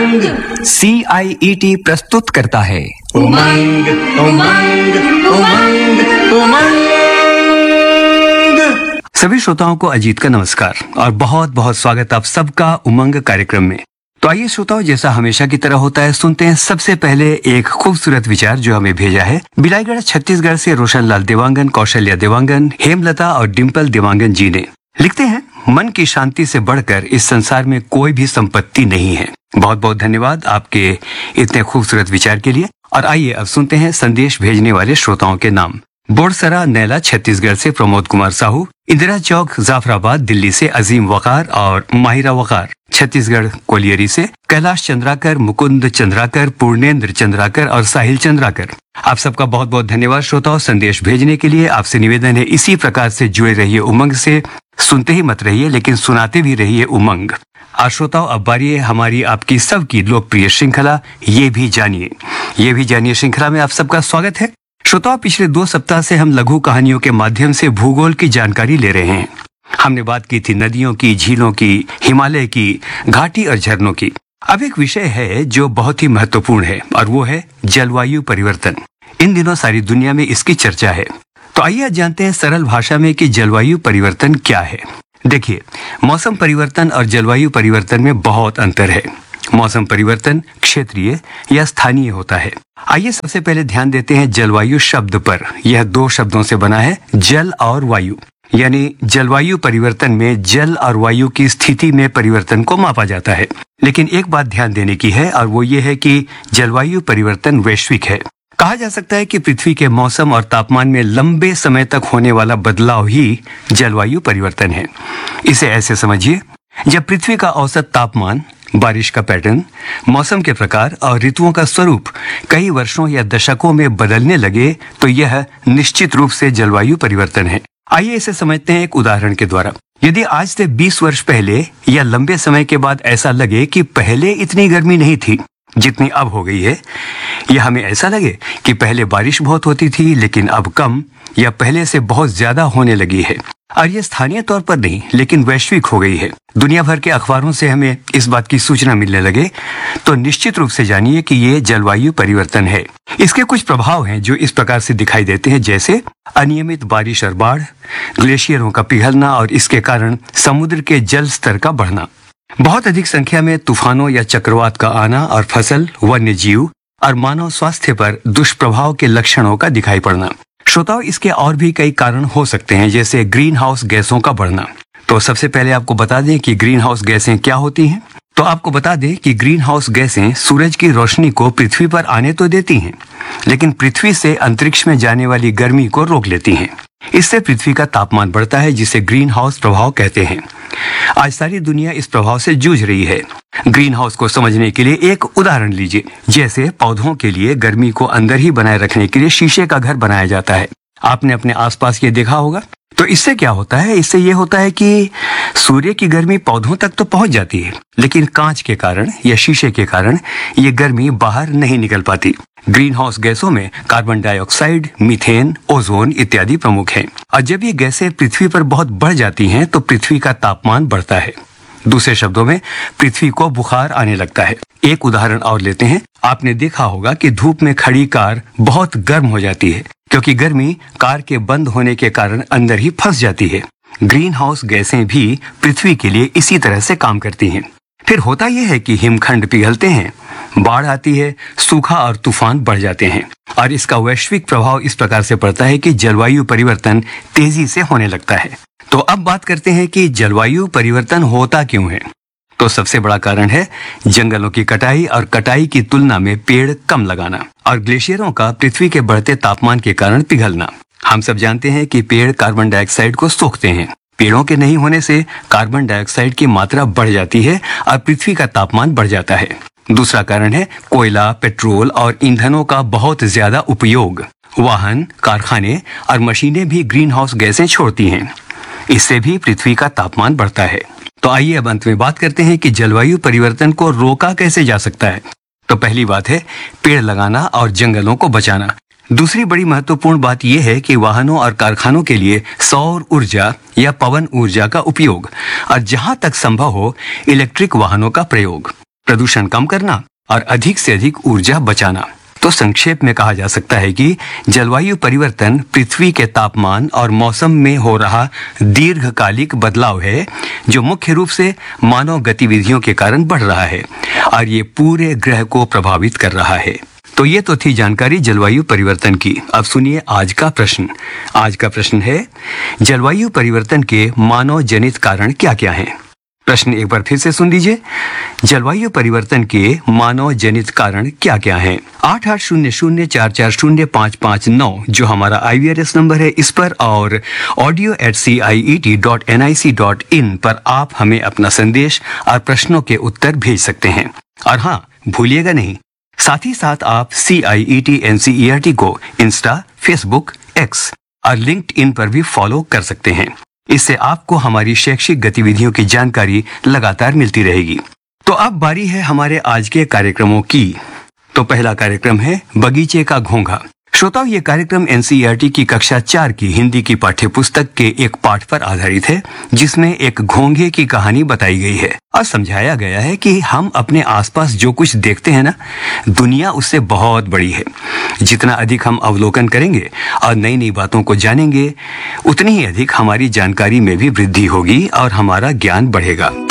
उमंग CIET प्रस्तुत करता है उमंग उमंग उमंग उमंग। सभी श्रोताओं को अजीत का नमस्कार और बहुत बहुत स्वागत आप सबका उमंग कार्यक्रम में। तो आइए श्रोताओं, जैसा हमेशा की तरह होता है, सुनते हैं सबसे पहले एक खूबसूरत विचार जो हमें भेजा है बिलाईगढ़ छत्तीसगढ़ से रोशनलाल देवांगन, कौशल्या देवांगन, हेमलता और डिम्पल देवांगन जी ने। लिखते हैं, मन की शांति से बढ़कर इस संसार में कोई भी संपत्ति नहीं है। बहुत बहुत धन्यवाद आपके इतने खूबसूरत विचार के लिए। और आइए अब सुनते हैं संदेश भेजने वाले श्रोताओं के नाम। बोरसरा नैला छत्तीसगढ़ से प्रमोद कुमार साहू, इंदिरा चौक जाफराबाद दिल्ली से अजीम वकार और माहिरा वकार, छत्तीसगढ़ कोलियरी से कैलाश चंद्राकर, मुकुंद चंद्राकर, पूर्णेंद्र चंद्राकर और साहिल चंद्राकर। आप सबका बहुत बहुत धन्यवाद श्रोताओं संदेश भेजने के लिए। आपसे निवेदन है, इसी प्रकार से जुड़े रहिए उमंग से। सुनते ही मत रहिए लेकिन सुनाते भी रहिए उमंग। आज श्रोताओं, अब बारी है हमारी आपकी सबकी लोकप्रिय श्रृंखला ये भी जानिए श्रृंखला में आप सबका स्वागत है। श्रोताओं, पिछले 2 सप्ताह से हम लघु कहानियों के माध्यम से भूगोल की जानकारी ले रहे हैं। हमने बात की थी नदियों की, झीलों की, हिमालय की, घाटी और झरनों की। अब एक विषय है जो बहुत ही महत्वपूर्ण है और वो है जलवायु परिवर्तन। इन दिनों सारी दुनिया में इसकी चर्चा है। तो आइए जानते हैं सरल भाषा में कि जलवायु परिवर्तन क्या है। देखिए, मौसम परिवर्तन और जलवायु परिवर्तन में बहुत अंतर है। मौसम परिवर्तन क्षेत्रीय या स्थानीय होता है। आइए सबसे पहले ध्यान देते हैं जलवायु शब्द पर। यह 2 शब्दों से बना है, जल और वायु। यानी जलवायु परिवर्तन में जल और वायु की स्थिति में परिवर्तन को मापा जाता है। लेकिन एक बात ध्यान देने की है और वो ये है कि जलवायु परिवर्तन वैश्विक है। कहा जा सकता है कि पृथ्वी के मौसम और तापमान में लंबे समय तक होने वाला बदलाव ही जलवायु परिवर्तन है। इसे ऐसे समझिए, जब पृथ्वी का औसत तापमान, बारिश का पैटर्न, मौसम के प्रकार और ऋतुओं का स्वरूप कई वर्षों या दशकों में बदलने लगे तो यह निश्चित रूप से जलवायु परिवर्तन है। आइए इसे समझते हैं एक उदाहरण के द्वारा। यदि आज से 20 वर्ष पहले या लंबे समय के बाद ऐसा लगे कि पहले इतनी गर्मी नहीं थी जितनी अब हो गई है, या हमें ऐसा लगे कि पहले बारिश बहुत होती थी लेकिन अब कम या पहले से बहुत ज्यादा होने लगी है, और ये स्थानीय तौर पर नहीं लेकिन वैश्विक हो गई है, दुनिया भर के अखबारों से हमें इस बात की सूचना मिलने लगे, तो निश्चित रूप से जानिए कि ये जलवायु परिवर्तन है। इसके कुछ प्रभाव हैं जो इस प्रकार से दिखाई देते हैं, जैसे अनियमित बारिश और बाढ़, ग्लेशियरों का पिघलना और इसके कारण समुद्र के जल स्तर का बढ़ना, बहुत अधिक संख्या में तूफानों या चक्रवात का आना और फसल, वन्य जीव और मानव स्वास्थ्य पर दुष्प्रभाव के लक्षणों का दिखाई पड़ना। श्रोताओं, इसके और भी कई कारण हो सकते हैं, जैसे ग्रीन हाउस गैसों का बढ़ना। तो सबसे पहले आपको बता दें कि ग्रीन हाउस गैसें क्या होती हैं। तो आपको बता दें कि ग्रीन हाउस गैसें सूरज की रोशनी को पृथ्वी पर आने तो देती हैं, लेकिन पृथ्वी से अंतरिक्ष में जाने वाली गर्मी को रोक लेती हैं। इससे पृथ्वी का तापमान बढ़ता है, जिसे ग्रीन हाउस प्रभाव कहते हैं। आज सारी दुनिया इस प्रभाव से जूझ रही है। ग्रीन हाउस को समझने के लिए एक उदाहरण लीजिए। जैसे पौधों के लिए गर्मी को अंदर ही बनाए रखने के लिए शीशे का घर बनाया जाता है। आपने अपने आसपास ये देखा होगा। तो इससे क्या होता है? इससे ये होता है कि सूर्य की गर्मी पौधों तक तो पहुंच जाती है, लेकिन कांच के कारण या शीशे के कारण ये गर्मी बाहर नहीं निकल पाती। ग्रीन हाउस गैसों में कार्बन डाइऑक्साइड, मीथेन, ओजोन इत्यादि प्रमुख हैं। और जब ये गैसें पृथ्वी पर बहुत बढ़ जाती हैं तो पृथ्वी का तापमान बढ़ता है। दूसरे शब्दों में, पृथ्वी को बुखार आने लगता है। एक उदाहरण और लेते हैं। आपने देखा होगा कि धूप में खड़ी कार बहुत गर्म हो जाती है, क्योंकि गर्मी कार के बंद होने के कारण अंदर ही फंस जाती है। ग्रीन हाउस गैसें भी पृथ्वी के लिए इसी तरह से काम करती हैं। फिर होता यह है कि हिमखंड पिघलते हैं, बाढ़ आती है, सूखा और तूफान बढ़ जाते हैं, और इसका वैश्विक प्रभाव इस प्रकार से पड़ता है कि जलवायु परिवर्तन तेजी से होने लगता है। तो अब बात करते हैं कि जलवायु परिवर्तन होता क्यों है। तो सबसे बड़ा कारण है जंगलों की कटाई और कटाई की तुलना में पेड़ कम लगाना, और ग्लेशियरों का पृथ्वी के बढ़ते तापमान के कारण पिघलना। हम सब जानते हैं कि पेड़ कार्बन डाइऑक्साइड को सोखते हैं। पेड़ों के नहीं होने से कार्बन डाइऑक्साइड की मात्रा बढ़ जाती है और पृथ्वी का तापमान बढ़ जाता है। दूसरा कारण है कोयला, पेट्रोल और ईंधनों का बहुत ज्यादा उपयोग। वाहन, कारखाने और मशीनें भी ग्रीन हाउस गैसें छोड़ती हैं। इससे भी पृथ्वी का तापमान बढ़ता है। तो आइए अब अंत में बात करते हैं कि जलवायु परिवर्तन को रोका कैसे जा सकता है। तो पहली बात है पेड़ लगाना और जंगलों को बचाना। दूसरी बड़ी महत्वपूर्ण बात यह है कि वाहनों और कारखानों के लिए सौर ऊर्जा या पवन ऊर्जा का उपयोग और जहां तक संभव हो इलेक्ट्रिक वाहनों का प्रयोग। प्रदूषण कम करना और अधिक से अधिक ऊर्जा बचाना। तो संक्षेप में कहा जा सकता है कि जलवायु परिवर्तन पृथ्वी के तापमान और मौसम में हो रहा दीर्घकालिक बदलाव है जो मुख्य रूप से मानव गतिविधियों के कारण बढ़ रहा है और ये पूरे ग्रह को प्रभावित कर रहा है। तो ये तो थी जानकारी जलवायु परिवर्तन की। अब सुनिए आज का प्रश्न। आज का प्रश्न है, जलवायु परिवर्तन के मानव जनित कारण क्या क्या हैं? प्रश्न एक बार फिर से सुन लीजिए। जलवायु परिवर्तन के मानव जनित कारण क्या क्या हैं? 8800440559 जो हमारा IVRS नंबर है, इस पर और audio@ciet.nic.in पर आप हमें अपना संदेश और प्रश्नों के उत्तर भेज सकते हैं। और हाँ, भूलिएगा नहीं, साथ ही साथ आप CIET NCERT को इंस्टा, फेसबुक, एक्स और लिंक्डइन पर भी फॉलो कर सकते हैं। इससे आपको हमारी शैक्षिक गतिविधियों की जानकारी लगातार मिलती रहेगी। तो अब बारी है हमारे आज के कार्यक्रमों की। तो पहला कार्यक्रम है बगीचे का घोंघा। श्रोताओं, ये कार्यक्रम NCERT की कक्षा 4 की हिंदी की पाठ्य पुस्तक के एक पाठ पर आधारित है जिसमें एक घोंघे की कहानी बताई गई है और समझाया गया है कि हम अपने आसपास जो कुछ देखते हैं ना, दुनिया उससे बहुत बड़ी है। जितना अधिक हम अवलोकन करेंगे और नई नई बातों को जानेंगे, उतनी ही अधिक हमारी जानकारी में भी वृद्धि होगी और हमारा ज्ञान बढ़ेगा।